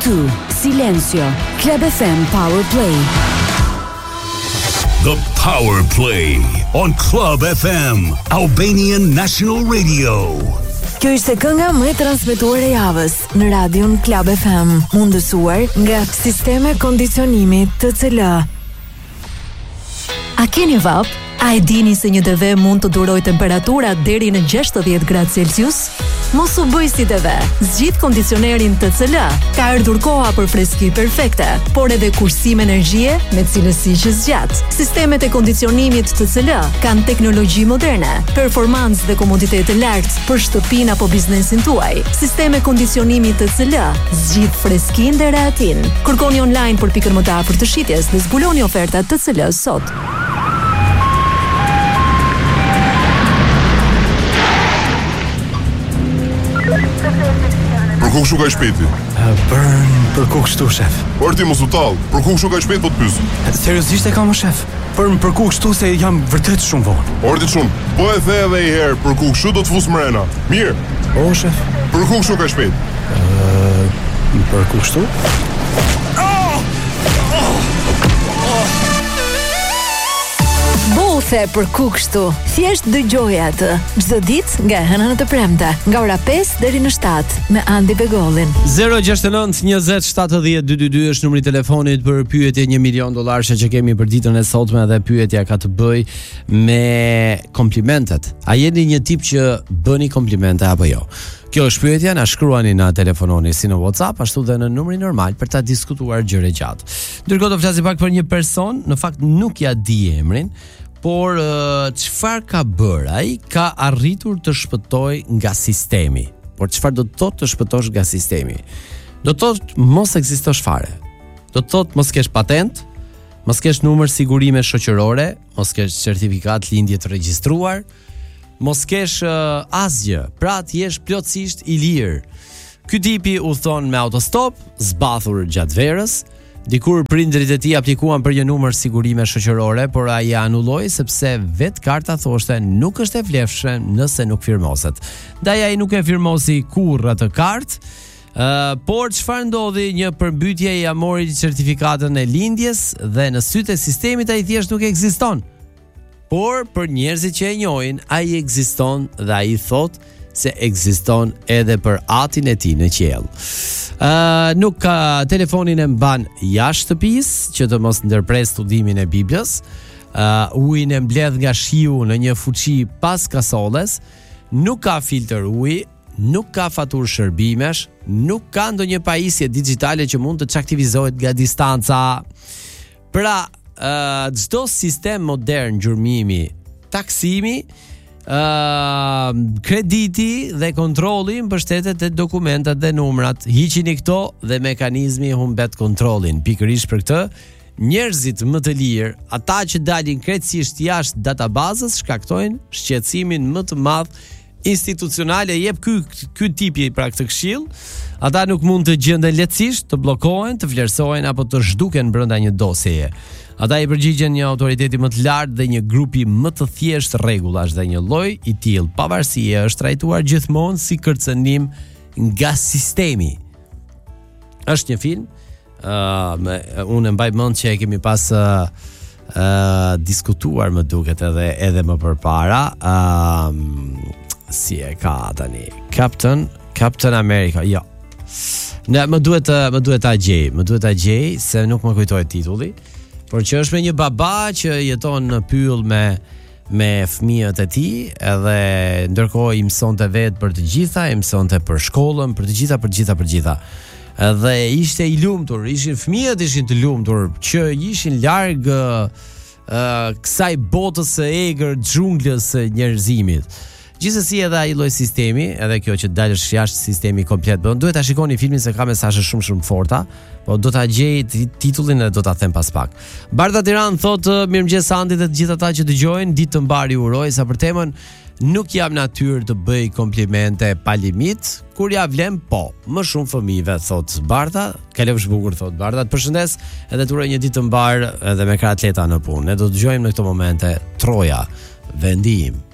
2, Silencio, Club FM Power Play. The Power Play on Club FM, Albanian National Radio. Kjo ishte kënga më e transmetuar e javës në radion Club FM, mundësuar nga Sisteme Kondicionimi TCL. A keni vap? A e dini se një TV mund të duroj temperatura deri në 60 gradë Celsius? Mos u bëj si TV. Zgjidh kondicionerin TCL. Ka ardhur koha për freski perfekte, por edhe kursim energjie me cilësi që zgjat. Sistemet e kondicionimit TCL kanë teknologji moderne, performancë dhe komoditet të lartë për shtëpinë apo biznesin tuaj. Sisteme kondicionimi TCL zgjidh freskinë dhe rehatin. Kërkoni online për pikën më të afërt të shitjes dhe zbuloni ofertat TCL sot. Për kuk shuka i shpeti? Për kuk shtu, shef. Por ti mos u tall, për kuk shuka i shpeti po të pyes. Seriozisht e kam, shef. Për kuk shtu se jam vërtet shumë vonë. Ordi shumë, po e the edhe i herë, për kuk shu do të fus mrena. Mirë. O, shef. Për kuk shuka i shpeti? Për kuk shtu? Bothe për kukshtu. Thjesht dëgjoj atë çdo ditë nga hëna në të premte, nga ora 5 deri në 7 me Andi Begollin. 069 20 70 222 është numri i telefonit për pyetje $1 milion që kemi për ditën e sotme, dhe pyetja ka të bëj me komplimentet. A jeni një tip që bëni komplimente apo jo? Kjo është pyetja, na shkruani, na telefononi si në WhatsApp, ashtu dhe në numrin normal për ta diskutuar gjëre gjatë. Ndërkohë do flasim pak për një person, në fakt nuk ja di emrin, por çfarë ka bërë? Ai ka arritur të shpëtoj nga sistemi. Por çfarë do të thotë të shpëtosh nga sistemi? Do të thotë mos ekzistosh fare. Do të thotë mos kesh patent, mos kesh numër sigurime shoqërore, mos kesh certifikat lindje të regjistruar, mos kesh asgjë. Pra ti jesh plotësisht i lirë. Ky tipi u thon me autostop, zbathur gjatë verës. Dikur prindrit e tij aplikuan për një numër sigurime shoqërore, por ai anulloi sepse vet karta thoshte nuk është e vlefshme nëse nuk firmoset. Ndaj ai nuk e firmosi kurrë atë kartë. Por çfarë ndodhi? Një përmbytje ia mori certifikatën e lindjes dhe në sytë e sistemit ai thjesht nuk ekziston. Por për njerëzit që e njohin, ai ekziston dhe ai thot se ekziston edhe për atin e tij në qiell. Nuk ka telefonin e mban jashtë shtëpisë që të mos ndërpres studimin e Biblës. Ujin e mbledh nga shiu në një fuçi pas kasolles. Nuk ka filtr uji, nuk ka faturë shërbimesh, nuk ka ndonjë pajisje digjitale që mund të çaktivizohet nga distanca. Pra, çdo sistem modern gjurmimi, taksimi, krediti dhe kontrolli mbështetet te dokumentat dhe numrat. Hiqini këto dhe mekanizmi humbet kontrollin. Pikërisht për këtë, njerëzit më të lirë, ata që dalin krejtësisht jashtë databazës, shkaktojnë shqetësimin më të madh institucionale. Jep ky tipi pra këtë këshill. Ata nuk mund të gjenden lehtësisht, të bllokohen, të vlerësohen apo të zhduken brenda një dosjeje. Ata i përgjigjen një autoriteti më të lartë dhe një grupi më të thjeshtë rregullash, dhe një lloj i tillë pavarësie është trajtuar gjithmonë si kërcënim nga sistemi. Është një film, unë mbaj mend që e kemi pas diskutuar, më duket edhe më përpara, si e ka tani, Captain America, jo. Ne më duhet ta gjej, se nuk më kujtohet titulli. Por që është me një baba që jeton në pyll me fëmijët e tij, edhe ndërkohë i mësonte vetë për të gjitha, i mësonte për shkollën, për të gjitha. Edhe ishte i lumtur, fëmijët ishin të lumtur, që ishin larg kësaj botës së egër, xhunglës së njerëzimit. Gjithsesi edhe ai lloj sistemi, edhe kjo që dalësh jashtë sistemi komplet. Duhet ta shikoni filmin se ka mesazhe shumë forta, po do ta gjej titullin dhe do ta them pas pak. Bardha Tiran thotë mirëmëngjes Andi dhe të gjithë ata që dëgjojnë, ditë të mbar ju uroj. Sa për temën, nuk jam natyrë të bëj komplimente pa limit, kur ja vlem po, më shumë fëmijëve, thot Bardha. Kalofsh bukur, thot Bardha. Të përshëndes edhe të uroj një ditë të mbar edhe me kratleta në punë. Ne do të dëgjojmë në këto momente Troja, vendi im.